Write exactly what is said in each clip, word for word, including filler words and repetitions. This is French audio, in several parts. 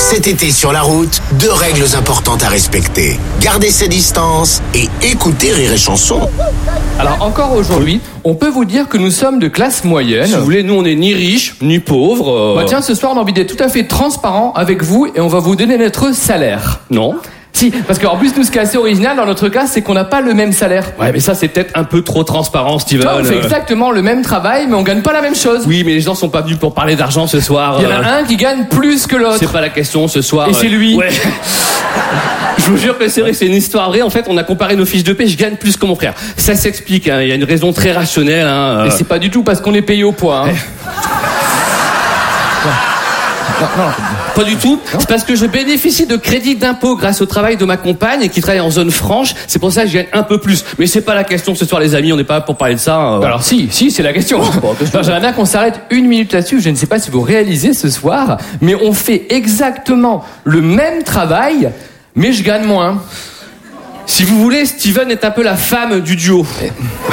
Cet été sur la route, deux règles importantes à respecter. Garder ses distances et écouter Rire et Chanson. Alors encore aujourd'hui, on peut vous dire que nous sommes de classe moyenne. Si vous voulez, nous on est ni riches, ni pauvres. Euh... Bah tiens, ce soir on a envie d'être tout à fait transparent avec vous et on va vous donner notre salaire. Non. Si, parce qu'en plus, nous, ce qui est assez original dans notre cas, c'est qu'on n'a pas le même salaire. Ouais, mais ça, c'est peut-être un peu trop transparent, Steven. Toi, on fait exactement le même travail, mais on gagne pas la même chose. Oui, mais les gens sont pas venus pour parler d'argent ce soir. Il y en a euh... un qui gagne plus que l'autre. C'est pas la question ce soir. Et c'est lui. Ouais. Je vous jure que c'est vrai, c'est une histoire vraie. En fait, on a comparé nos fiches de paie, je gagne plus que mon frère. Ça s'explique, hein. Il y a une raison très rationnelle. Hein. Et c'est pas du tout parce qu'on est payé au poids. Hein. Non, non, pas du tout. C'est parce que je bénéficie de crédits d'impôt grâce au travail de ma compagne et qui travaille en zone franche. C'est pour ça que je gagne un peu plus. Mais c'est pas la question ce soir, les amis. On n'est pas là pour parler de ça. Euh... Alors si, si, c'est la question. Oh, bon, j'aimerais bien qu'on s'arrête une minute là-dessus. Je ne sais pas si vous réalisez ce soir, mais on fait exactement le même travail, mais je gagne moins. Si vous voulez, Steven est un peu la femme du duo. Ouais.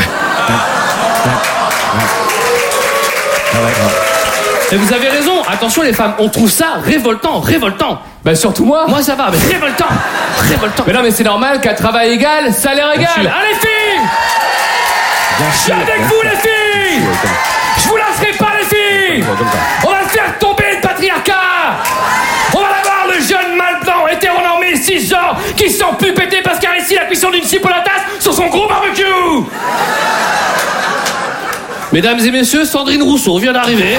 Et vous avez raison, attention les femmes, on trouve ça révoltant, révoltant. Bah surtout moi. Moi ça va, mais révoltant, révoltant. Mais non mais c'est normal qu'à travail égal, salaire égal. Allez filles, je suis avec vous les filles. Je vous lâcherai pas les filles. On va faire tomber le patriarcat. On va avoir le jeune mâle blanc hétéronormé cisgenre qui sent plus péter parce qu'il a réussi la cuisson d'une cible à la tasse sur son gros barbecue. Mesdames et messieurs, Sandrine Rousseau vient d'arriver.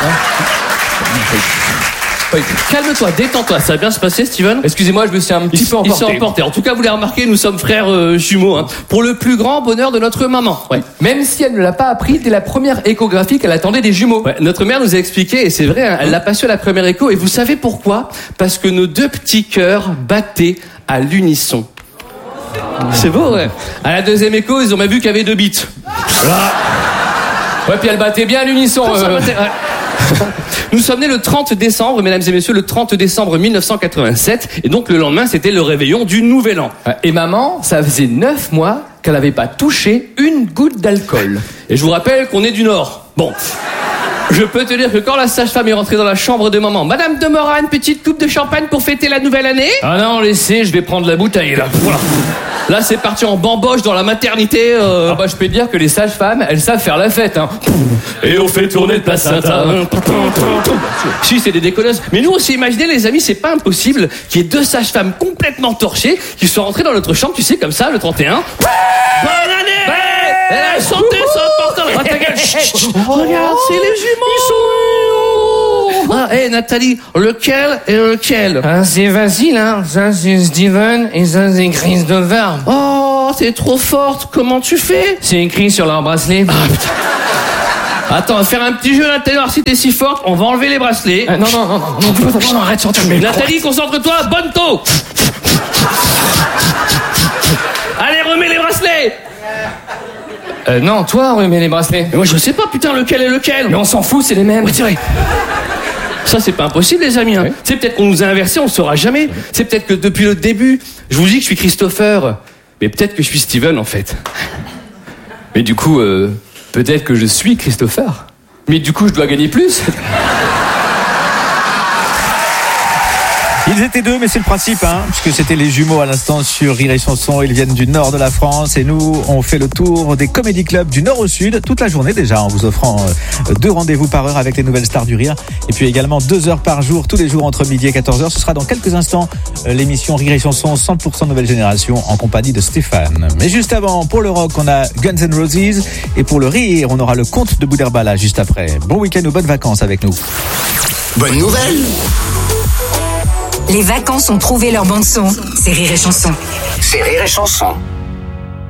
Oui. Calme-toi, détends-toi, ça va bien se passer, Steven. Excusez-moi, je me suis un petit il, peu emporté. Il s'est emporté. En tout cas, vous l'avez remarqué, nous sommes frères euh, jumeaux, hein, pour le plus grand bonheur de notre maman. Ouais. Même si elle ne l'a pas appris dès la première échographie qu'elle attendait des jumeaux. Ouais, notre mère nous a expliqué, et c'est vrai, hein, elle l'a pas su à la première écho. Et vous savez pourquoi ? Parce que nos deux petits cœurs battaient à l'unisson. C'est beau, ouais. À la deuxième écho, ils ont même vu qu'il y avait deux bits. Voilà. Ouais, puis elle battait bien à l'unisson. Euh... Battait, ouais. Nous sommes nés le trente décembre, mesdames et messieurs, le trente décembre mille neuf cent quatre-vingt-sept. Et donc le lendemain, c'était le réveillon du Nouvel An. Et maman, ça faisait neuf mois qu'elle n'avait pas touché une goutte d'alcool. Et je vous rappelle qu'on est du Nord. Bon. Je peux te dire que quand la sage-femme est rentrée dans la chambre de maman, Madame de Morat, une petite coupe de champagne pour fêter la nouvelle année ? Ah non, laissez, je vais prendre la bouteille là. Voilà. Là, c'est parti en bamboche dans la maternité. Euh... Ah bah, je peux te dire que les sages-femmes, elles savent faire la fête. Hein. Et on fait tourner le placenta. Si, c'est des déconneuses. Mais nous, aussi, imaginez, les amis, c'est pas impossible qu'il y ait deux sages-femmes complètement torchées qui soient rentrées dans notre chambre, tu sais, comme ça, le trente et un. Bonne année! Ouais. Eh, santé, ça porte dans la gueule. Regarde, c'est les jumeaux. Ils sont... Ah, hé, hey, Nathalie, lequel et lequel? Ah, c'est facile, hein. Ça, c'est Steven et ça, c'est Christopher. Oh, t'es trop forte. Comment tu fais? C'est écrit sur leur bracelet. Ah, putain. Attends, on va faire un petit jeu, Nathalie. Alors, si t'es si forte, on va enlever les bracelets. Ah, non, non, non, non, non, non, non, non, arrête, sortir. Nathalie, concentre-toi, bonne taux. Allez, remets les bracelets. Euh, non, toi, remets les bracelets. Mais moi, je sais pas, putain, lequel est lequel. Mais on s'en fout, c'est les mêmes. Oui, c'est vrai. Ça, c'est pas impossible, les amis. Hein. Oui. C'est peut-être qu'on nous a inversés, on le saura jamais. Oui. C'est peut-être que depuis le début, je vous dis que je suis Christopher, mais peut-être que je suis Steven, en fait. Mais du coup, euh, peut-être que je suis Christopher. Mais du coup, je dois gagner plus. Ils étaient deux, mais c'est le principe, hein, puisque c'était les jumeaux à l'instant sur Rire et Chanson. Ils viennent du nord de la France et nous, on fait le tour des comédie clubs du nord au sud toute la journée déjà, en vous offrant deux rendez-vous par heure avec les nouvelles stars du rire. Et puis également deux heures par jour, tous les jours entre midi et quatorze heures. Ce sera dans quelques instants l'émission Rire et Chanson cent pour cent nouvelle génération en compagnie de Stéphane. Mais juste avant, pour le rock, on a Guns N' Roses. Et pour le rire, on aura le conte de Boudherbala juste après. Bon week-end ou bonnes vacances avec nous. Bonne nouvelle! Les vacances ont trouvé leur bande son. C'est Rire et Chanson. C'est Rire et Chanson.